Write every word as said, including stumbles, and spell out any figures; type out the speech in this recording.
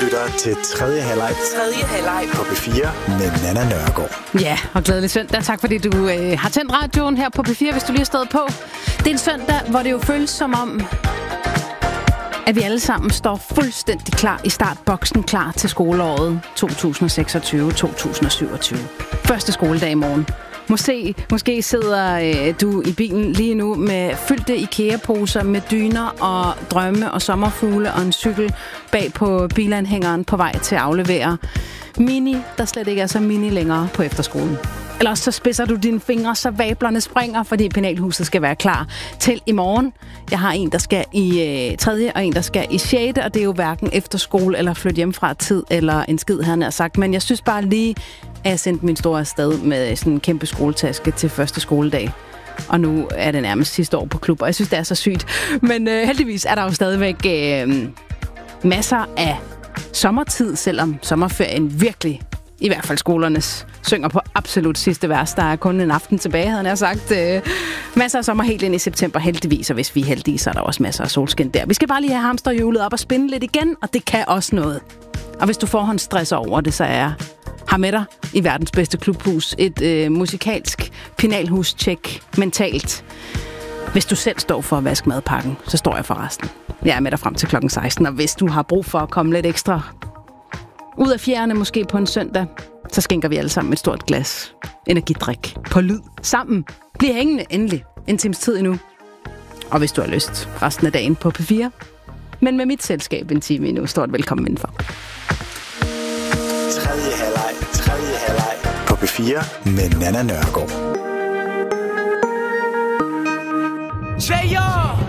lytter til tredje halvleg. Tredje halvleg på P fire med Nanna Nørgaard. Ja, og glædelig søndag. Tak fordi du øh, har tændt radioen her på P fire, hvis du lige har stået på. Det er en søndag, hvor det jo føles som om, at vi alle sammen står fuldstændig klar i startboksen, klar til skoleåret to tusind seksogtyve til to tusind syvogtyve. Første skoledag i morgen. Måske, måske sidder øh, du i bilen lige nu med fyldte IKEA-poser med dyner og drømme og sommerfugle og en cykel bag på bilanhængeren på vej til at aflevere Mini, der slet ikke er så mini længere på efterskolen. Eller også så spidser du dine fingre, så vablerne springer, fordi penalhuset skal være klar til i morgen. Jeg har en, der skal i øh, tredje, og en, der skal i sjette, og det er jo hverken efterskole eller flytte hjem fra tid, eller en skid, han har sagt. Men jeg synes bare lige, at jeg sendte min store afsted med sådan en kæmpe skoletaske til første skoledag. Og nu er det nærmest sidste år på klub, og jeg synes, det er så sygt. Men øh, heldigvis er der jo stadigvæk øh, masser af sommertid, selvom sommerferien virkelig, i hvert fald skolernes, synger på absolut sidste vers. Der er kun en aften tilbage, havde jeg sagt. Øh, masser af sommer helt ind i september, heldigvis. Og hvis vi er heldige, så er der også masser af solskin der. Vi skal bare lige have hamsterhjulet op og spinde lidt igen, og det kan også noget. Og hvis du forhåndsstresser over det, så er jeg har med dig i verdens bedste klubhus. Et øh, musikalsk penalhus-tjek mentalt. Hvis du selv står for at vaske madpakken, så står jeg for resten. Jeg er med dig frem til klokken seksten, og hvis du har brug for at komme lidt ekstra ud af fjerne måske på en søndag, så skænker vi alle sammen et stort glas energidrik på lyd sammen. Bliv hængende endelig en times tid endnu. Og hvis du har lyst resten af dagen på P fire, men med mit selskab en time endnu, stort velkommen indenfor. Tredje halvleg, tredje halvleg på P fire med Nanna Nørgaard. Say yo!